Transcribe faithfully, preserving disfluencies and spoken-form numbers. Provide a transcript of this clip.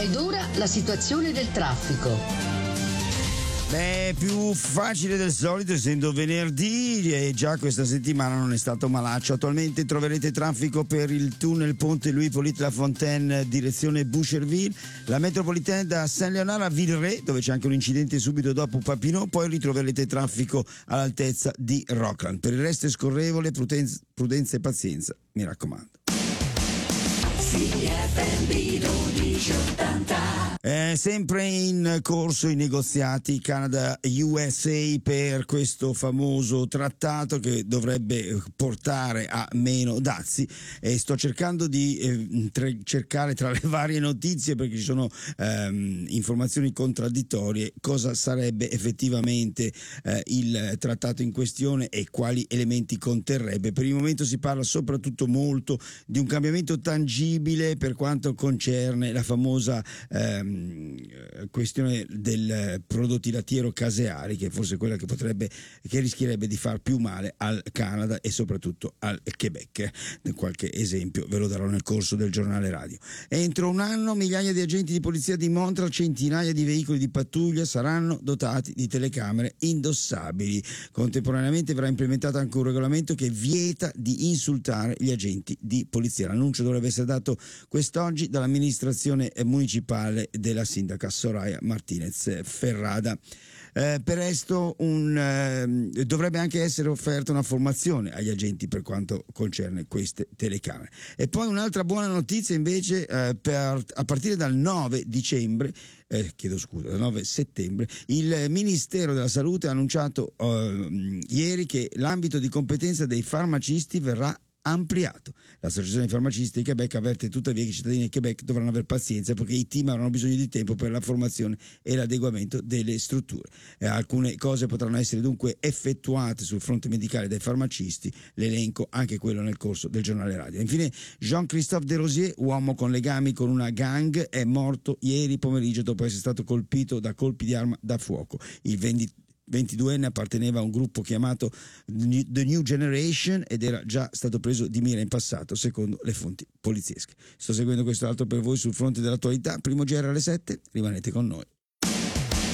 Ed ora la situazione del traffico. Beh, più facile del solito, essendo venerdì e già questa settimana non è stato malaccio. Attualmente troverete traffico per il tunnel Ponte Louis-Hippolyte Lafontaine direzione Boucherville, la metropolitana da Saint-Léonard a Villeray, dove c'è anche un incidente subito dopo Papineau, poi ritroverete traffico all'altezza di Rockland. Per il resto è scorrevole, prudenza, prudenza e pazienza, mi raccomando. Eh, sempre in corso i negoziati Canada-U S A per questo famoso trattato che dovrebbe portare a meno dazi, e sto cercando di eh, tre, cercare tra le varie notizie, perché ci sono ehm, informazioni contraddittorie, cosa sarebbe effettivamente eh, il trattato in questione e quali elementi conterrebbe. Per il momento si parla soprattutto molto di un cambiamento tangibile per quanto concerne la famosa ehm, questione del prodotti lattiero caseari, che è forse quella che potrebbe, che rischierebbe di far più male al Canada e soprattutto al Quebec. Qualche esempio ve lo darò nel corso del giornale radio. Entro un anno migliaia di agenti di polizia di Montreal, centinaia di veicoli di pattuglia saranno dotati di telecamere indossabili. Contemporaneamente verrà implementato anche un regolamento che vieta di insultare gli agenti di polizia. L'annuncio dovrebbe essere dato quest'oggi dall'amministrazione municipale della sindaca Soraya Martinez Ferrada. Eh, per resto un, eh, dovrebbe anche essere offerta una formazione agli agenti per quanto concerne queste telecamere. E poi un'altra buona notizia invece, eh, per, a partire dal nove dicembre, eh, chiedo scusa, dal nove settembre, il Ministero della Salute ha annunciato eh, ieri che l'ambito di competenza dei farmacisti verrà ampliato. L'associazione farmacisti di Quebec avverte tuttavia che i cittadini di Quebec dovranno avere pazienza, perché i team avranno bisogno di tempo per la formazione e l'adeguamento delle strutture. Eh, alcune cose potranno essere dunque effettuate sul fronte medicale dai farmacisti, l'elenco anche quello nel corso del giornale radio. Infine Jean-Christophe Desrosiers, uomo con legami con una gang, è morto ieri pomeriggio dopo essere stato colpito da colpi di arma da fuoco. Il venditore ventiduenne apparteneva a un gruppo chiamato The New Generation ed era già stato preso di mira in passato, secondo le fonti poliziesche. Sto seguendo questo altro per voi sul fronte dell'attualità. Primo G R alle sette, rimanete con noi.